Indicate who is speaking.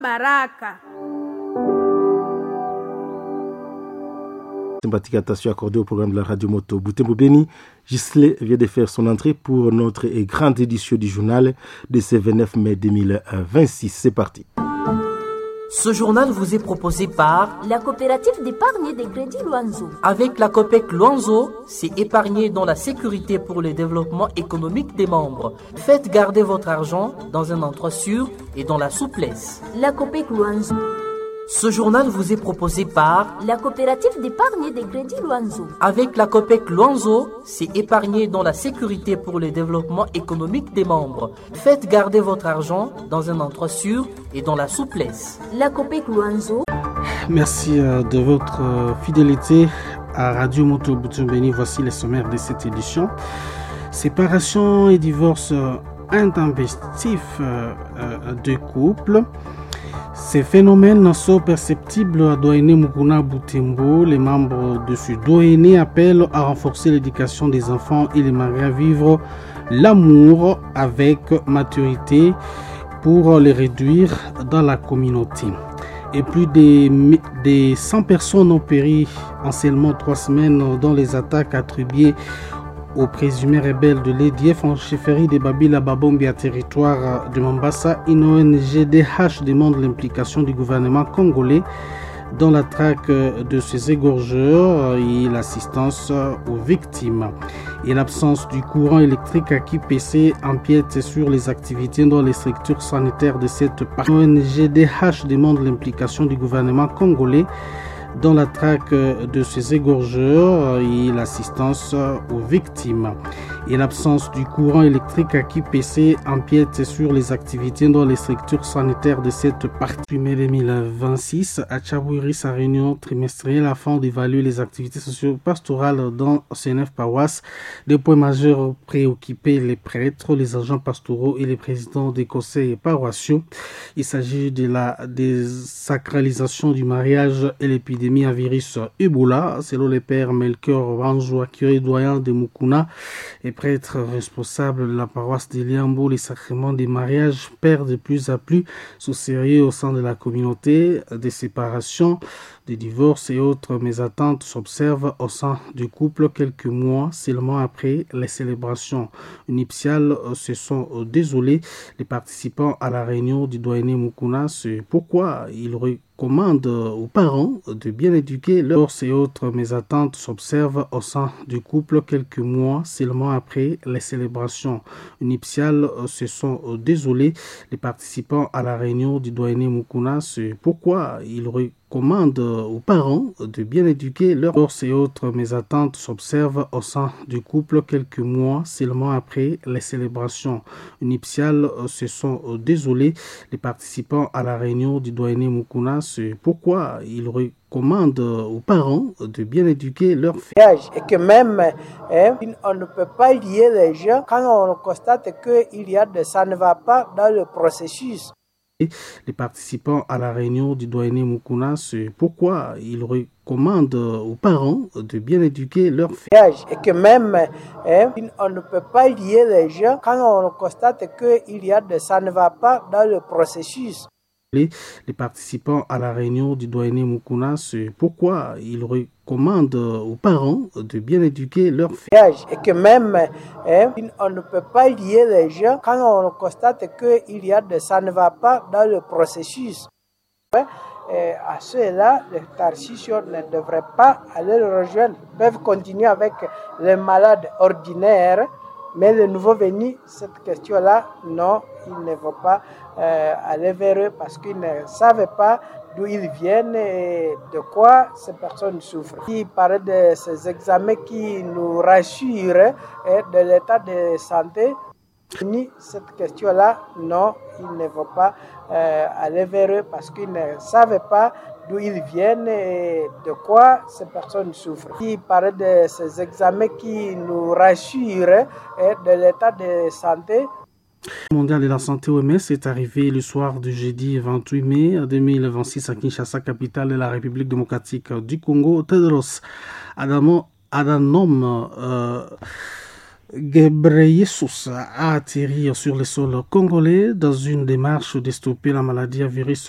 Speaker 1: Baraka.
Speaker 2: Sympathique attention accordée au programme de la radio moto Butembo Beni. Gisley vient de faire son entrée pour notre grande édition du journal de ce 29 mai 2026. C'est parti.
Speaker 3: Ce journal vous est proposé par
Speaker 4: la coopérative d'épargne et de crédit Luanzo.
Speaker 3: Avec la COPEC Luanzo, c'est épargner dans la sécurité pour le développement économique des membres. Faites garder votre argent dans un endroit sûr et dans la souplesse.
Speaker 4: La COPEC Luanzo.
Speaker 3: Ce journal vous est proposé par
Speaker 4: la coopérative d'épargne et de crédit Luanzo.
Speaker 3: Avec la COPEC Luanzo, c'est épargner dans la sécurité pour le développement économique des membres. Faites garder votre argent dans un endroit sûr et dans la souplesse.
Speaker 4: La COPEC Luanzo.
Speaker 5: Merci de votre fidélité à Radio Moto Butembo Beni. Voici les sommaires de cette édition. Séparation et divorce intempestif de couples. Ces phénomènes sont perceptibles à Doyenné Mukuna Butembo. Les membres de ce Doyenné appellent à renforcer l'éducation des enfants et les mariés à vivre l'amour avec maturité pour les réduire dans la communauté. Et plus de 100 personnes ont péri en seulement 3 semaines dans les attaques attribuées aux présumés rebelles de l'EDF en chefferie de Babila Babombi à territoire de Mombasa. Une ONG DH demande l'implication du gouvernement congolais dans la traque de ces égorgeurs et l'assistance aux victimes. Et l'absence du courant électrique à KPC empiète sur les activités dans les structures sanitaires de cette partie. L'ONG DH demande l'implication du gouvernement congolais dans la traque de ces égorgeurs et l'assistance aux victimes. Et l'absence du courant électrique à KPC empiète sur les activités dans les structures sanitaires de cette partie. Mai 2026, à Tchabouiri, sa réunion trimestrielle afin d'évaluer les activités socio-pastorales dans ces 9 paroisses. Des points majeurs préoccupaient les prêtres, les agents pastoraux et les présidents des conseils paroissiaux. Il s'agit de la désacralisation du mariage et l'épidémie à virus Ebola, selon les pères Melchior Wanjoua, curé doyen de Mukuna et prêtre responsable de la paroisse de Liambo. Les sacrements des mariages perdent de plus en plus sous sérieux au sein de la communauté. Des séparations, des divorces et autres mésattentes s'observent au sein du couple quelques mois seulement après les célébrations nuptiales. Se sont désolés les participants à la réunion du Doyenné Mukuna. C'est pourquoi ils recommandent aux parents de bien éduquer leurs et autres mésattentes s'observent au sein du couple quelques mois seulement après les célébrations nuptiales. Se sont désolés les participants à la réunion du Doyenné Mukuna. C'est pourquoi ils recommande aux parents de bien éduquer leurs et autres mésattentes s'observent au sein du couple quelques mois seulement après les célébrations nuptiales. Se sont désolés les participants à la réunion du Doyenné Mukuna. C'est pourquoi ils recommande aux parents de bien éduquer leurs filles.
Speaker 6: Et que même on ne peut pas lier les gens quand on constate ça ne va pas dans le processus.
Speaker 5: Les participants à la réunion du Doyenné Mukuna, c'est pourquoi ils recommandent aux parents de bien éduquer leurs filles.
Speaker 6: Et que même on ne peut pas lier les gens quand on constate ça ne va pas dans le processus.
Speaker 5: Les participants à la réunion du Doyenné Mukuna, c'est pourquoi ils recommandent aux parents de bien éduquer leurs filles.
Speaker 6: Et que même on ne peut pas lier les gens quand on constate ça ne va pas dans le processus. À ceux-là, les Tarcisio ne devraient pas aller le rejoindre. Ils peuvent continuer avec les malades ordinaires. Mais les nouveaux venus, cette question-là, non, ils ne vont pas aller vers eux parce qu'ils ne savent pas d'où ils viennent et de quoi ces personnes souffrent. Il parlait de ces examens qui nous rassurent de l'état de santé. Cette question-là, non, ils ne vont pas aller vers eux parce qu'ils ne savent pas d'où ils viennent et de quoi ces personnes souffrent. Il parlait de ces examens qui nous rassurent de l'état de santé.
Speaker 5: Le mondial de la santé OMS est arrivé le soir du jeudi 28 mai 2026 à Kinshasa, capitale de la République démocratique du Congo. Tedros Adhanom Ghebreyesus a atterri sur le sol congolais dans une démarche de stopper la maladie à virus